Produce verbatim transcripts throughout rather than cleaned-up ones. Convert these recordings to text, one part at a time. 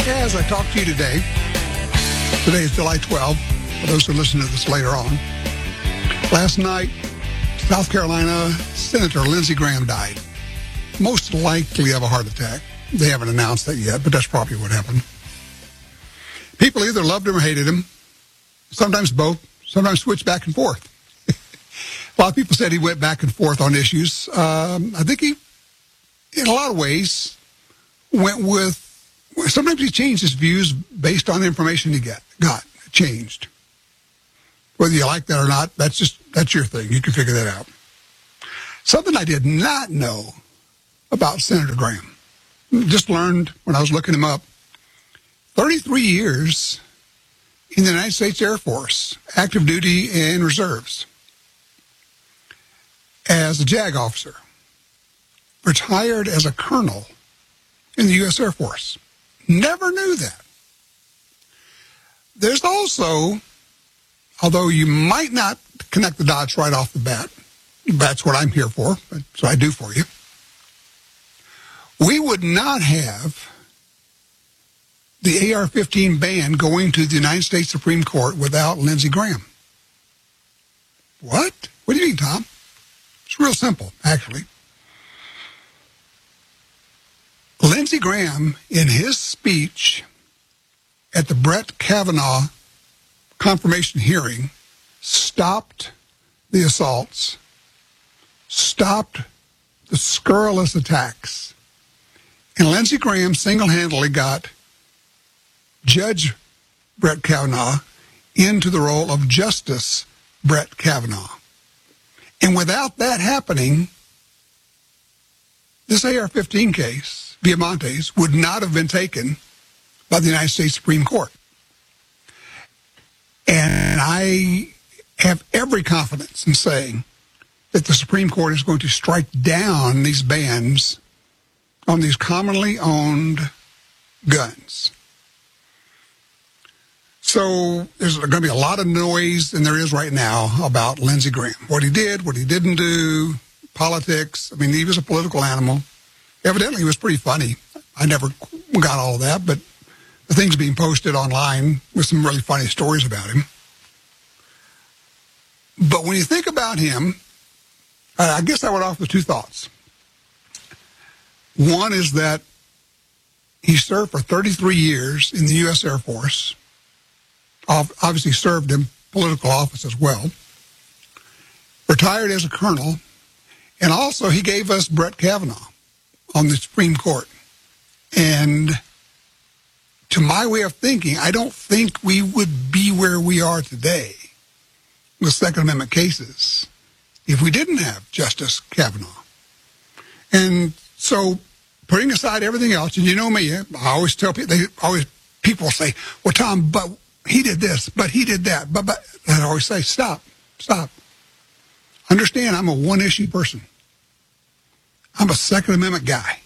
As I talk to you today, today is July twelfth, for those who listen to this later on. Last night, South Carolina Senator Lindsey Graham died. Most likely of a heart attack. They haven't announced that yet, but that's probably what happened. People either loved him or hated him. Sometimes both. Sometimes switched back and forth. A lot of people said he went back and forth on issues. Um, I think he, in a lot of ways, went with, sometimes he changed his views based on the information he got, got changed. Whether you like that or not, that's just, that's your thing. You can figure that out. Something I did not know about Senator Graham, just learned when I was looking him up, thirty-three years in the United States Air Force, active duty and reserves, as a JAG officer, retired as a colonel in the U S Air Force. Never knew that. There's also, although you might not connect the dots right off the bat, that's what I'm here for, so I do for you. We would not have the A R fifteen ban going to the United States Supreme Court without Lindsey Graham. What? What do you mean, Tom? It's real simple, actually. Lindsey Graham, in his speech at the Brett Kavanaugh confirmation hearing, stopped the assaults, stopped the scurrilous attacks, and Lindsey Graham single-handedly got Judge Brett Kavanaugh into the role of Justice Brett Kavanaugh. And without that happening, this A R fifteen case, Viamontes, would not have been taken by the United States Supreme Court. And I have every confidence in saying that the Supreme Court is going to strike down these bans on these commonly owned guns. So there's going to be a lot of noise, and there is right now, about Lindsey Graham. What he did, what he didn't do, politics. I mean, he was a political animal. Evidently, he was pretty funny. I never got all of that, but the things being posted online with some really funny stories about him. But when you think about him, I guess I would offer two thoughts. One is that he served for thirty-three years in the U S Air Force. Obviously served in political office as well, retired as a colonel, and also he gave us Brett Kavanaugh on the Supreme Court. And to my way of thinking, I don't think we would be where we are today with Second Amendment cases if we didn't have Justice Kavanaugh. And so, putting aside everything else, and you know me, I always tell people, they always, people say, well, Tom, but he did this, but he did that. But, but I always say, stop, stop. Understand, I'm a one-issue person. I'm a Second Amendment guy.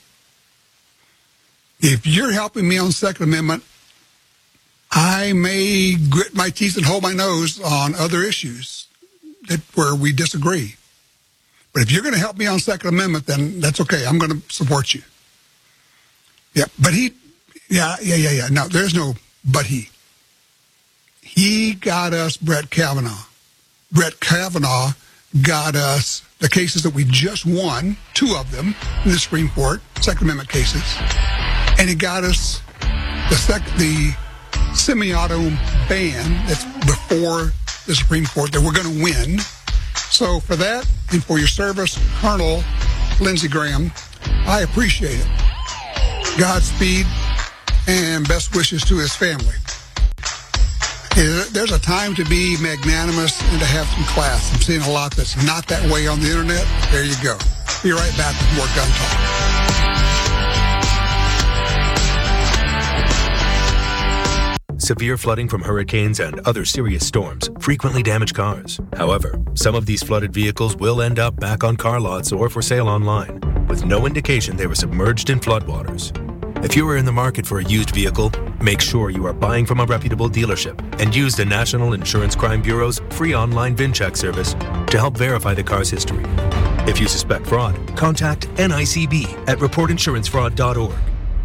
If you're helping me on Second Amendment, I may grit my teeth and hold my nose on other issues that where we disagree. But if you're going to help me on Second Amendment, then that's okay. I'm going to support you. Yeah, but he, yeah, yeah, yeah, yeah. No, there's no but he. He got us Brett Kavanaugh. Brett Kavanaugh got us the cases that we just won, two of them in the Supreme Court, Second Amendment cases, and he got us the sec- the semi-auto ban that's before the Supreme Court that we're going to win. So for that and for your service, Colonel Lindsey Graham, I appreciate it. Godspeed and best wishes to his family. There's a time to be magnanimous and to have some class. I'm seeing a lot that's not that way on the internet. There you go. Be right back with more Gun Talk. Severe flooding from hurricanes and other serious storms frequently damage cars. However, some of these flooded vehicles will end up back on car lots or for sale online, with no indication they were submerged in floodwaters. If you are in the market for a used vehicle, make sure you are buying from a reputable dealership and use the National Insurance Crime Bureau's free online VIN check service to help verify the car's history. If you suspect fraud, contact N I C B at report insurance fraud dot org.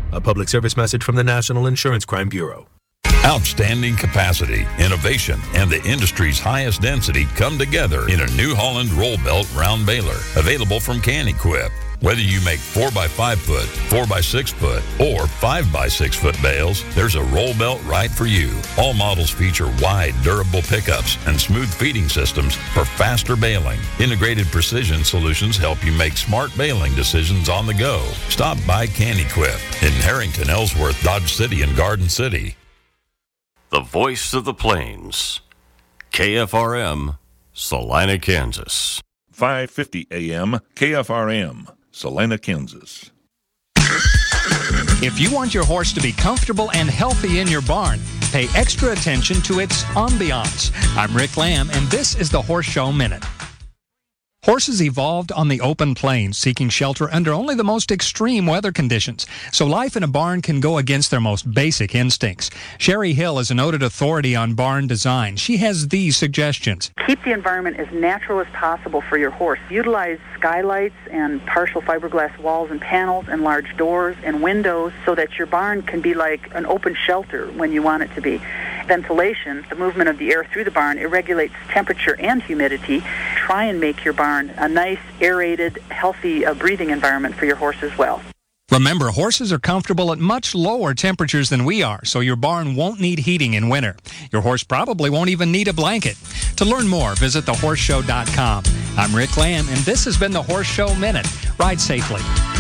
A public service message from the National Insurance Crime Bureau. Outstanding capacity, innovation, and the industry's highest density come together in a New Holland roll belt round baler, available from Can-Equip. Whether you make four by five foot, four by six foot, or five by six foot bales, there's a roll belt right for you. All models feature wide, durable pickups and smooth feeding systems for faster baling. Integrated precision solutions help you make smart baling decisions on the go. Stop by Can-Equip in Harrington, Ellsworth, Dodge City, and Garden City. The voice of the plains. K F R M, Salina, Kansas. five fifty A M, K F R M, Salina, Kansas. If you want your horse to be comfortable and healthy in your barn, pay extra attention to its ambiance. I'm Rick Lamb, and this is the Horse Show Minute. Horses evolved on the open plains, seeking shelter under only the most extreme weather conditions, so life in a barn can go against their most basic instincts. Sherry Hill is a noted authority on barn design. She has these suggestions. Keep the environment as natural as possible for your horse. Utilize skylights and partial fiberglass walls and panels and large doors and windows so that your barn can be like an open shelter when you want it to be. Ventilation, the movement of the air through the barn, it regulates temperature and humidity. Try and make your barn a nice, aerated, healthy uh, breathing environment for your horse as well. Remember, horses are comfortable at much lower temperatures than we are, so your barn won't need heating in winter. Your horse probably won't even need a blanket. To learn more, visit the horse show dot com. I'm Rick Lamb, and this has been the Horse Show Minute. Ride safely.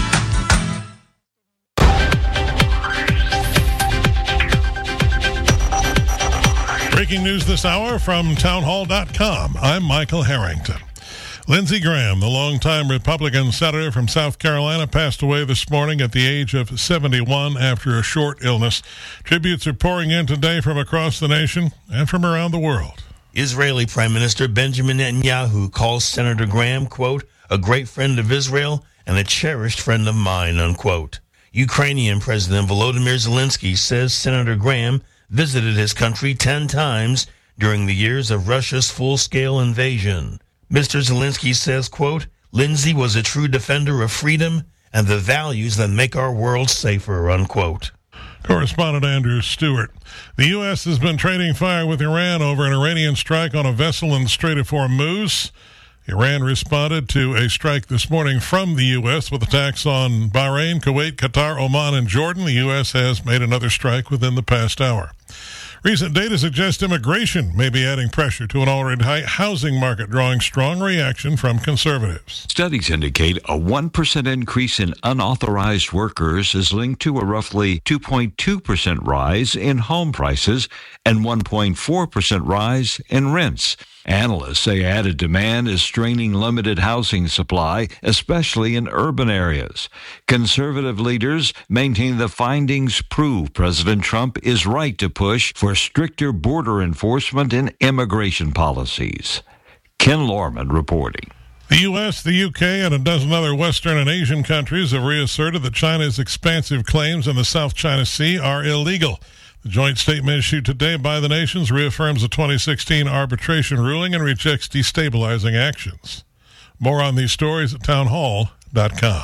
Breaking news this hour from town hall dot com. I'm Michael Harrington. Lindsey Graham, the longtime Republican senator from South Carolina, passed away this morning at the age of seventy-one after a short illness. Tributes are pouring in today from across the nation and from around the world. Israeli Prime Minister Benjamin Netanyahu calls Senator Graham, quote, a great friend of Israel and a cherished friend of mine, unquote. Ukrainian President Volodymyr Zelensky says Senator Graham visited his country ten times during the years of Russia's full-scale invasion. Mister Zelensky says, quote, Lindsey was a true defender of freedom and the values that make our world safer, unquote. Correspondent Andrew Stewart. The U S has been trading fire with Iran over an Iranian strike on a vessel in the Strait of Hormuz. Iran responded to a strike this morning from the U S with attacks on Bahrain, Kuwait, Qatar, Oman, and Jordan. The U S has made another strike within the past hour. Recent data suggests immigration may be adding pressure to an already high housing market, drawing strong reaction from conservatives. Studies indicate a one percent increase in unauthorized workers is linked to a roughly two point two percent rise in home prices and one point four percent rise in rents. Analysts say added demand is straining limited housing supply, especially in urban areas. Conservative leaders maintain the findings prove President Trump is right to push for stricter border enforcement and immigration policies. Ken Lorman reporting. The U S, the U K, and a dozen other Western and Asian countries have reasserted that China's expansive claims in the South China Sea are illegal. The joint statement issued today by the nations reaffirms the twenty sixteen arbitration ruling and rejects destabilizing actions. More on these stories at town hall dot com.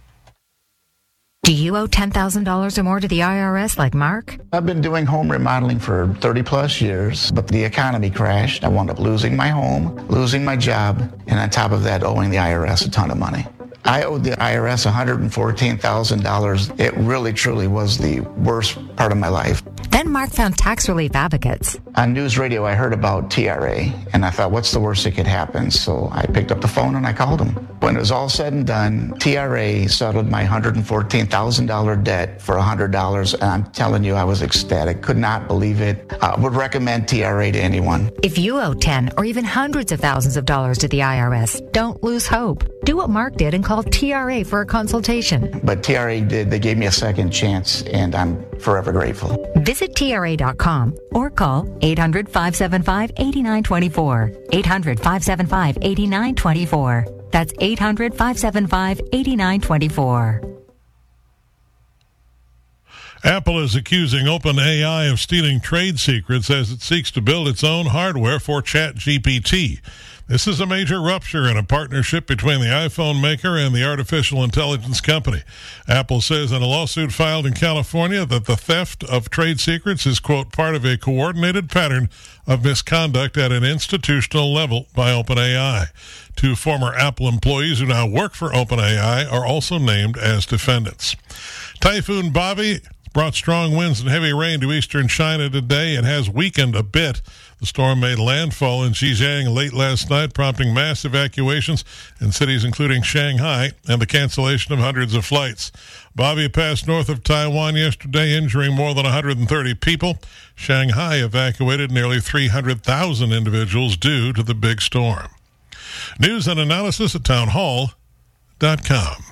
Do you owe ten thousand dollars or more to the I R S like Mark? I've been doing home remodeling for thirty plus years, but the economy crashed. I wound up losing my home, losing my job, and on top of that, owing the I R S a ton of money. I owed the I R S one hundred fourteen thousand dollars. It really, truly was the worst part of my life. Then Mark found tax relief advocates. On news radio, I heard about T R A, and I thought, what's the worst that could happen? So I picked up the phone and I called them. When it was all said and done, T R A settled my one hundred fourteen thousand dollars debt for one hundred dollars, and I'm telling you, I was ecstatic. Could not believe it. I would recommend T R A to anyone. If you owe ten or even hundreds of thousands of dollars to the I R S, don't lose hope. Do what Mark did and call T R A for a consultation. But T R A did. They gave me a second chance, and I'm forever grateful. Visit T R A dot com or call eight hundred, five seven five, eight nine two four. eight hundred, five seven five, eight nine two four. That's eight hundred, five seven five, eight nine two four. Apple is accusing OpenAI of stealing trade secrets as it seeks to build its own hardware for ChatGPT. This is a major rupture in a partnership between the iPhone maker and the artificial intelligence company. Apple says in a lawsuit filed in California that the theft of trade secrets is, quote, part of a coordinated pattern of misconduct at an institutional level by OpenAI. Two former Apple employees who now work for OpenAI are also named as defendants. Typhoon Bobby brought strong winds and heavy rain to eastern China today. It has weakened a bit. The storm made landfall in Xizang late last night, prompting mass evacuations in cities including Shanghai and the cancellation of hundreds of flights. Bobby passed north of Taiwan yesterday, injuring more than one hundred thirty people. Shanghai evacuated nearly three hundred thousand individuals due to the big storm. News and analysis at town hall dot com.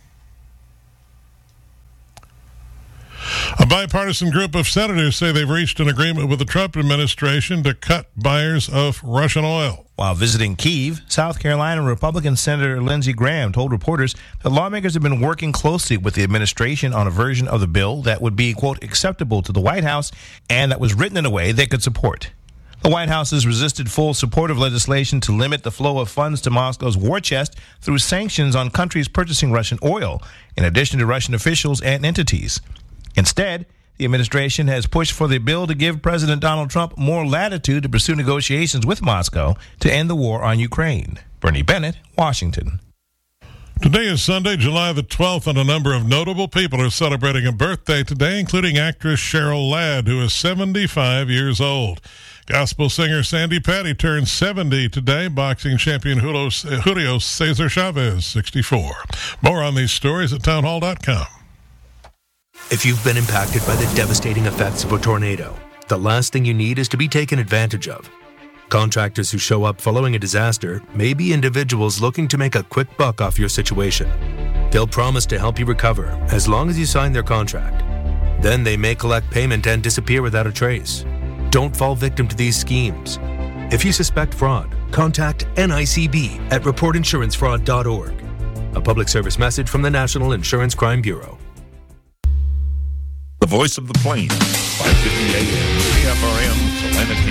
A bipartisan group of senators say they've reached an agreement with the Trump administration to cut buyers of Russian oil. While visiting Kyiv, South Carolina, Republican Senator Lindsey Graham told reporters that lawmakers have been working closely with the administration on a version of the bill that would be, quote, acceptable to the White House and that was written in a way they could support. The White House has resisted full support of legislation to limit the flow of funds to Moscow's war chest through sanctions on countries purchasing Russian oil, in addition to Russian officials and entities. Instead, the administration has pushed for the bill to give President Donald Trump more latitude to pursue negotiations with Moscow to end the war on Ukraine. Bernie Bennett, Washington. Today is Sunday, July the twelfth, and a number of notable people are celebrating a birthday today, including actress Cheryl Ladd, who is seventy-five years old. Gospel singer Sandy Patty turns seventy today. Boxing champion Julio, Julio Cesar Chavez, sixty-four. More on these stories at town hall dot com. If you've been impacted by the devastating effects of a tornado, the last thing you need is to be taken advantage of. Contractors who show up following a disaster may be individuals looking to make a quick buck off your situation. They'll promise to help you recover as long as you sign their contract. Then they may collect payment and disappear without a trace. Don't fall victim to these schemes. If you suspect fraud, contact N I C B at report insurance fraud dot org. A public service message from the National Insurance Crime Bureau. The Voice of the Plains, five fifty A M, K F R M, Salina, Kansas.